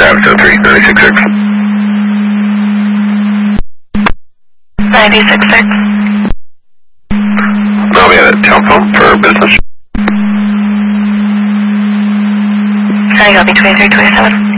573, 966. 966. I'll be at a telephone for business. I got me 2327.